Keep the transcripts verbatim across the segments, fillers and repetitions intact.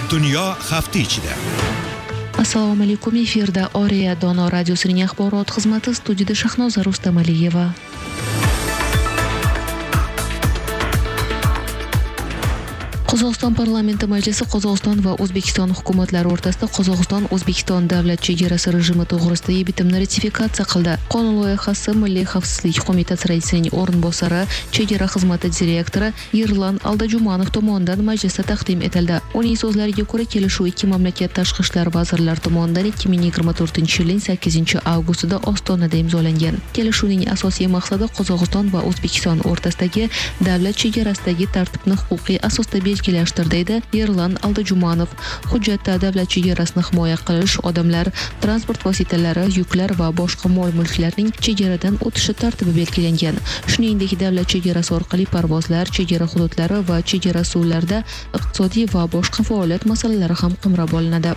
Dunyo hafta ichida. Assalomu alaykum, efirda Oriya Dono radiosining axborot xizmati, studiyada Shahnoza Rustamaliyeva. Qozog'iston parlamenti majlisi Qozog'iston va O'zbekiston hukumatlari o'rtasida Qozog'iston-O'zbekiston davlat chegarasi rejimi to'g'risidagi bitimni ratifikatsiya qildi. Qonun loyihasi Milliy xavfsizlik qo'mitasi raisining o'rinbosari, chegara xizmati direktori Yerlan Aldajumanov tomonidan majlisda taqdim etildi. Uning so'zlariga ko'ra, kelishuv ikki mamlakat tashqi ishlar vazirlari tomonidan ikki ming yigirma to'rtinchi yilning sakkizinchi avgustida Ostonada imzolangan. Kelishuvning asosiy maqsadi Qozog'iston va O'zbekiston o'rtasidagi davlat chegarasidagi tartibni huquqiy asosda belgilashtir, deydi Yerlan Aldajumanov. Hujjatda davlat chegarasini himoya qilish, odamlar, transport vositalari, yuklar va boshqa mol-mulklarning chegaradan o'tishi tartibi belgilangan. Shuningdek, davlat chegarasi orqali parvozlar, chegara hududlari va chegara suvlarda iqtisodiy va boshqa faoliyat masalalari ham qamrab olinadi.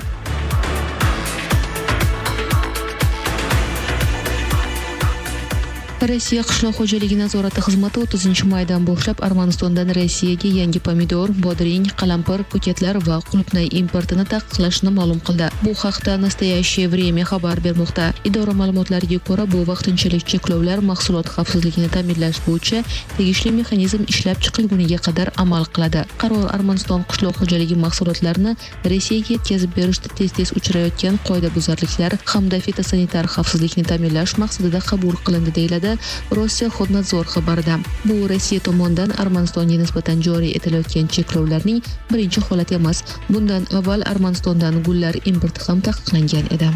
Rossiya qishloq xo'jaligi nazorati xizmati o'ttizinchi maydan boshlab Armanistondan Rossiyaga yangi pomidor, bodring, qalampir, ko'katlar va qulupnay importini taqiqlashni ma'lum qildi. Bu haqda Nastoyaщее время xabar bermoqda. Idora ma'lumotlariga ko'ra, bu vaqtinchalik cheklovlar mahsulot xavfsizligini ta'minlash bo'yicha tegishli mexanizm ishlab chiqilguniga qadar amal qiladi. Qaror Armaniston qishloq xo'jaligi mahsulotlarini Rossiyaga yetkazib berishda tez-tez uchrayotgan qoidabuzarliklar hamda fitosanitar xavfsizlikni ta'minlash maqsadida qabul qilindi, deyiladi Rossiya Xodnadzor xabarida. Bu Rossiya tomonidan Armanistonga nisbatan joriy etilayotgan cheklovlarning birinchi holati emas. Bundan avval Armanistondan gullar importi ham taqiqlangan edi.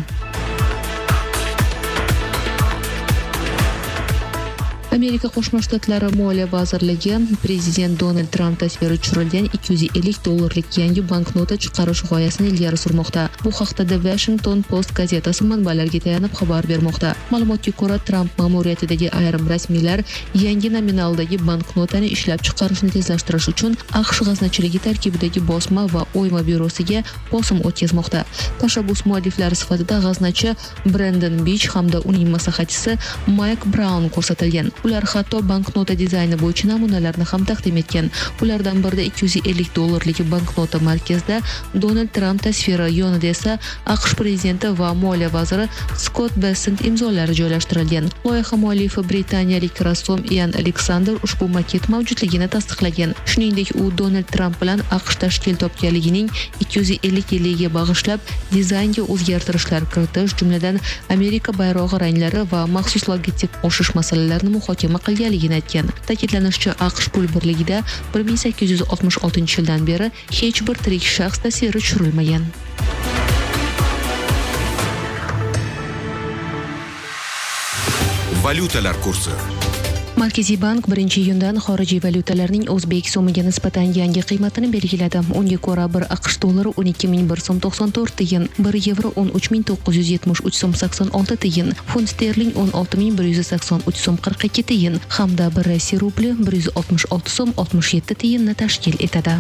Amerika Qo'shma Shtatlari Moliya vazirligi prezident Donald Tramp tasviri tushirilgan ikki yuz ellik dollarlik yangi banknota chiqarish g'oyasini ilgari surmoqda. Bu haqda The Washington Post gazetasi manbalarga tayanib xabar bermoqda. Ma'lumotga ko'ra, Tramp ma'muriyatidagi ayrim rasmiylar yangi nominaldagi banknotani ishlab chiqarishni tezlashtirish uchun AQSh g'aznachiligi tarkibidagi bosma va o'yma byurosiga bosim o'tkazmoqda. Tashabbus mualliflari sifatida g'aznachi Brandon Beach hamda uning maslahatchisi Mike Brown ko'rsatilgan. Ular hatto banknota dizayni bo'yicha namunalarni ham taqdim etgan. Ulardan birida ikki yuz ellik dollarlik banknota markazida Donald Tramp tasviri, yonida esa AQSh prezidenti va moliya vaziri Scott Bessent imzolari joylashtirilgan. Loyiha muallifi britaniyalik rassom Ian Alexander ushbu maket mavjudligini tasdiqlagan. Shuningdek, u Donald Tramp bilan AQSh tashkil topganligining ikki yuz ellik yilligiga bag'ishlab dizaynga o'zgartirishlar kiritish, jumladan Amerika bayrog'i ranglari va maxsus logotip qo'shish masalalarini muhokama qilganligini aytgan. Ta'kidlanishicha, AQSh pul birligida bir ming sakkiz yuz oltmish oltinchi yildan beri hech bir tirik shaxs tasviri tushirilmagan. Valyutalar kursi. Markaziy bank birinchi iyundan xorijiy valyutalarning o'zbek so'miga nisbatan yangi qiymatini belgiladi. Unga ko'ra, bir AQSh dollari o'n ikki ming bir so'm to'qson to'rt tiyin, bir yevro o'n uch ming to'qqiz yuz yetmish uch so'm sakson olti tiyin, funt sterling o'n olti ming bir yuz sakson uch so'm qirq ikki tiyin hamda bir Rossiya rubli bir yuz oltmish olti so'm oltmish yetti tiyinni tashkil etadi.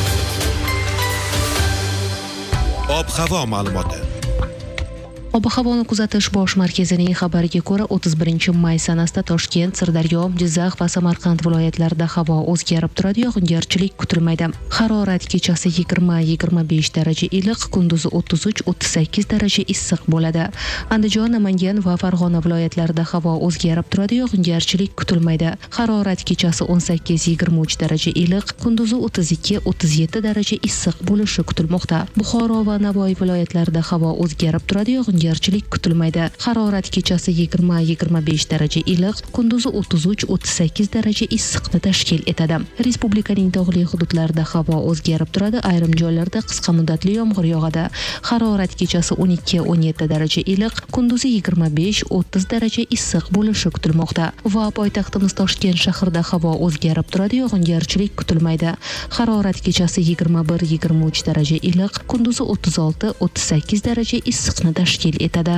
Ob-havo ma'lumoti. Ob-havoni kuzatish bosh markazining xabariga ko'ra, o'ttiz birinchi may sanasida Toshkent, Sirdaryo, Jizzax va Samarqand viloyatlarida havo o'zgarib turadi, yog'ingarchilik kutilmaydi. Harorat kechasi yigirma yigirma besh daraja iliq, kunduzi o'ttiz uch o'ttiz sakkiz daraja issiq bo'ladi. Andijon, Namangan va Farg'ona viloyatlarida havo o'zgarib turadi, yog'ingarchilik kutilmaydi. Harorat kechasi o'n sakkiz yigirma uch daraja iliq, kunduzi o'ttiz ikki o'ttiz yetti daraja issiq bo'lishi kutilmoqda. Buxoro va Navoiy viloyatlarida havo o'zgarib turadi, yog'ingarchilik Yog'ingarchilik kutilmaydi. Harorat kechasi yigirma yigirma besh daraja iliq, kunduzi o'ttiz uch o'ttiz sakkiz daraja issiqni tashkil etadi. Respublikaning tog'li hududlarida havo o'zgarib turadi, ayrim joylarda qisqa muddatli yomg'ir yog'adi. Harorat kechasi o'n ikki o'n yetti daraja iliq, kunduzi yigirma besh o'ttiz daraja issiq bo'lishi kutilmoqda. Va poytaxtimiz Toshkent shahrida havo o'zgarib turadi, yog'ingarchilik kutilmaydi. Harorat kechasi yigirma bir yigirma uch daraja iliq, kunduzi o'ttiz olti o'ttiz sakkiz daraja issiqni tashkil etadi.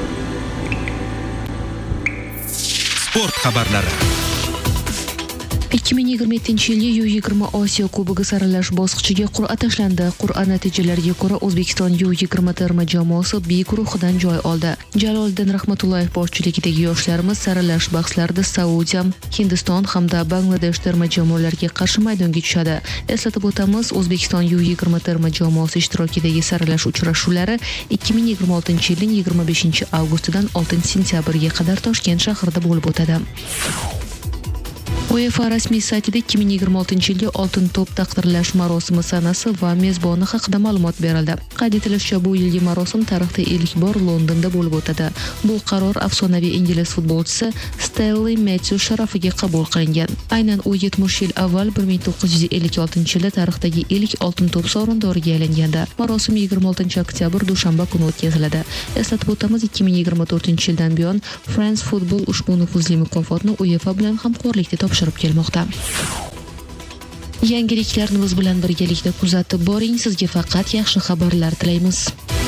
Sport xabarlari. ikki ming yigirma yettinchi yilgi yu yigirma Osiyo Kubogi saralash bosqichiga qur'a tashlandi. Qur'a natijalariga ko'ra O'zbekiston yu yigirma terma jamoasi B guruhidan joy oldi. Jaloliddin Rahmatullayev boshchiligidagi yoshlarimiz saralash bahslarida Saudiya, Hindiston hamda Bangladesh terma jamoalariga qarshi maydonga tushadi. Eslatib o'tamiz, O'zbekiston yu yigirma terma jamoasi ishtirokidagi saralash uchrashuvlari ikki ming yigirma oltinchi yilning yigirma beshinchi avgustidan oltinchi sentyabrga qadar Toshkent shahrida bo'lib o'tadi. UEFA rasmiy saytida ikki ming yigirma oltinchi yilgi Oltin to'p taqdirlash marosimi sanasi va mezboni haqida ma'lumot berildi. Qayd etilishicha, bu yilgi marosim tarixda ilk bor Londonda bo'lib o'tadi. Bu qaror afsonaviy ingliz futbolchisi Stanley Matthews sharafiga qabul qilingan. Aynan u yetmish yil avval bir ming to'qqiz yuz ellik oltinchi yilda tarixdagi ilk Oltin to'p sovrindoriga aylangandi. Marosim yigirma oltinchi oktyabr dushanba kuni o'tkaziladi. Eslatib o'tamiz, ikki ming yigirma to'rtinchi yildan buyon France Football ushbu nufuzli mukofotni UEFA bilan hamkorlikda topshirib kelmoqda. Yangiliklarni biz bilan birgalikda kuzatib boring. Sizga faqat yaxshi xabarlar tilaymiz.